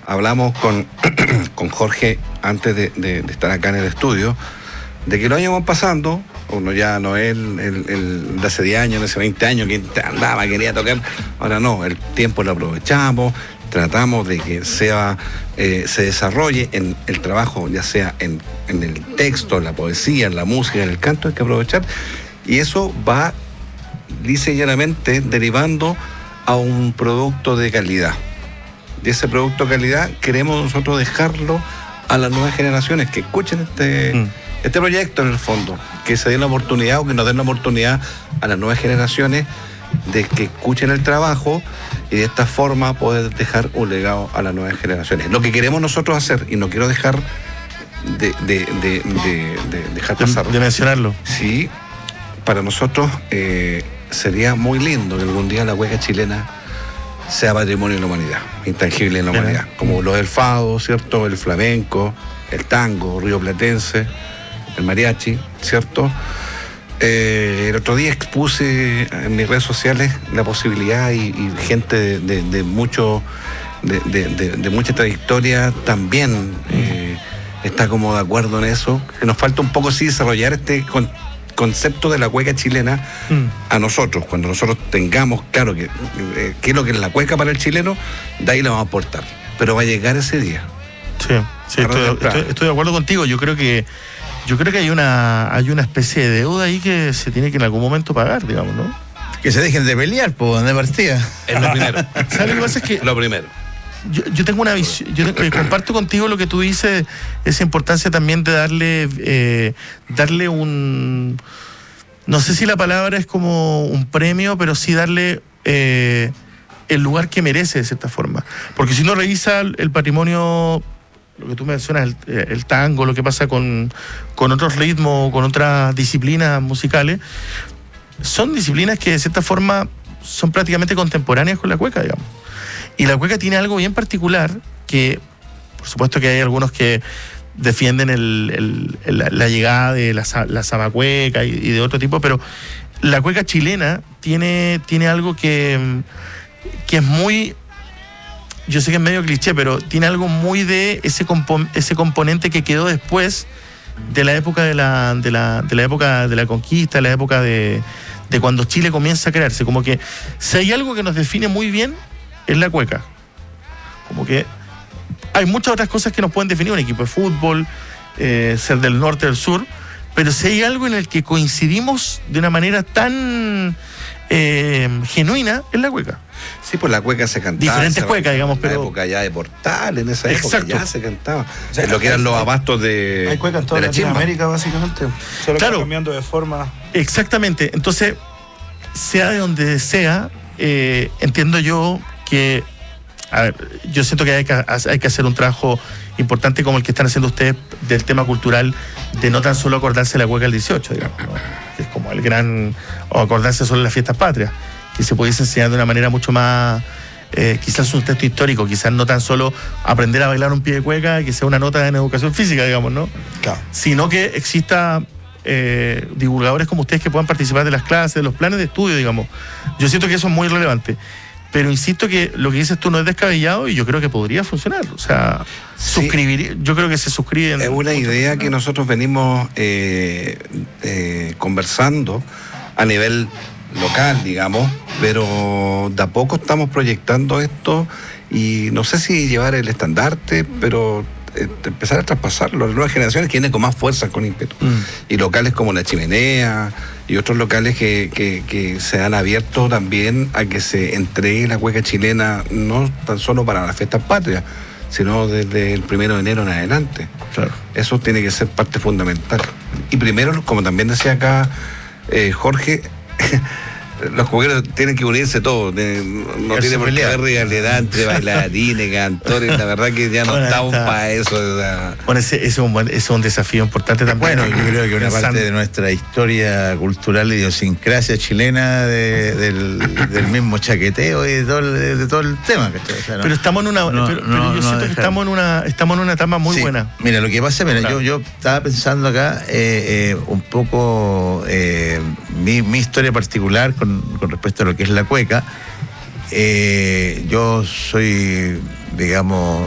hablamos con Jorge antes de estar acá en el estudio, de que los años van pasando, uno ya no es el de hace 10 años, de hace 20 años, que andaba, quería tocar, ahora no, el tiempo lo aprovechamos, tratamos de que se desarrolle en el trabajo, ya sea en el texto, en la poesía, en la música, en el canto, hay que aprovechar, y eso va lisa y llanamente derivando a un producto de calidad. Y ese producto de calidad queremos nosotros dejarlo a las nuevas generaciones que escuchen este proyecto, en el fondo, que se den la oportunidad, o que nos den la oportunidad a las nuevas generaciones de que escuchen el trabajo y de esta forma poder dejar un legado a las nuevas generaciones. Lo que queremos nosotros hacer, y no quiero dejar dejar pasar de mencionarlo. Sí, para nosotros sería muy lindo que algún día la cueca chilena sea patrimonio de la humanidad, intangible en la humanidad, como lo del fado, ¿cierto? El flamenco, el tango rioplatense, el mariachi, ¿cierto? El otro día expuse en mis redes sociales la posibilidad, y gente de mucha trayectoria también está como de acuerdo en eso, que nos falta un poco sí desarrollar este concepto de la cueca chilena a nosotros. Cuando nosotros tengamos claro qué es lo que es la cueca para el chileno, de ahí la vamos a aportar, pero va a llegar ese día. Sí, estoy de acuerdo contigo. Yo creo que hay una especie de deuda ahí que se tiene que en algún momento pagar, digamos, ¿no? Que se dejen de pelear, pues, de partida. Es lo primero. ¿Sabes lo que pasa? Es que lo primero. Yo tengo una visión, comparto contigo lo que tú dices, esa importancia también de darle un, no sé si la palabra es como un premio, pero sí darle el lugar que merece, de cierta forma. Porque si uno revisa el patrimonio, lo que tú mencionas, el tango, lo que pasa con otros ritmos, con otras disciplinas musicales, son disciplinas que de cierta forma son prácticamente contemporáneas con la cueca, digamos. Y la cueca tiene algo bien particular, que por supuesto que hay algunos que defienden la llegada de la zamacueca y de otro tipo, pero la cueca chilena tiene algo que es muy, yo sé que es medio cliché, pero tiene algo muy de ese componente que quedó después de la época de la época de la conquista, la época de cuando Chile comienza a crearse. Como que si hay algo que nos define muy bien, es la cueca. Como que hay muchas otras cosas que nos pueden definir, un equipo de fútbol, ser del norte, del sur, pero si hay algo en el que coincidimos de una manera tan genuina, es la cueca. Sí, pues la cueca se cantaba. Diferentes cuecas, digamos, pero... En la época ya de Portal, en esa época. Exacto. Ya se cantaba. O sea, en lo que eran los abastos de... Hay cueca en toda Latinoamérica, básicamente. Solo claro, cambiando de forma. Exactamente. Entonces, sea de donde sea, entiendo yo que... A ver, yo siento que hay que hacer un trabajo importante como el que están haciendo ustedes del tema cultural, de no tan solo acordarse de la cueca el 18, digamos, ¿no? Que es como el gran... o acordarse solo de las fiestas patrias, que se pudiese enseñar de una manera mucho más... quizás un texto histórico, quizás no tan solo aprender a bailar un pie de cueca, que sea una nota en educación física, digamos, ¿no? Claro. Sino que exista divulgadores como ustedes que puedan participar de las clases, de los planes de estudio, digamos. Yo siento que eso es muy relevante. Pero insisto que lo que dices tú no es descabellado y yo creo que podría funcionar. O sea, sí, yo creo que se suscriben. Es una idea que nosotros venimos conversando a nivel local, digamos, pero de a poco estamos proyectando esto y no sé si llevar el estandarte, pero empezar a traspasarlo a las nuevas generaciones que vienen con más fuerza, con ímpetu. Y locales como La Chimenea y otros locales que se han abierto también a que se entregue la cueca chilena, no tan solo para las fiestas patrias, sino desde el 1 de enero en adelante. Claro. Eso tiene que ser parte fundamental. Y primero, como también decía acá Jorge, los jugueros tienen que unirse todos, no tiene por qué haber rivalidad entre bailarines, cantores, la verdad que ya no estamos para eso. O sea. Bueno, ese es un desafío importante también. Bueno, yo creo que una parte de nuestra historia cultural, idiosincrasia chilena, del mismo chaqueteo y de todo el tema. O sea, pero estamos en una... pero yo siento que estamos en una etapa muy buena. Mira, lo que pasa, claro. yo estaba pensando acá un poco mi historia particular con respecto a lo que es la cueca. Yo soy, digamos,